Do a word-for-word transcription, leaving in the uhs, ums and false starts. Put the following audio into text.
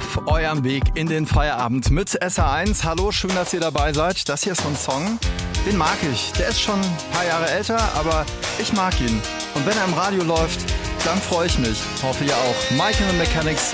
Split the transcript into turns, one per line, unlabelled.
auf eurem Weg in den Feierabend mit S R eins. Hallo, schön, dass ihr dabei seid. Das hier ist so ein Song, den mag ich. Der ist schon ein paar Jahre älter, aber ich mag ihn. Und wenn er im Radio läuft, dann freue ich mich. Hoffe ihr auch. Michael and the Mechanics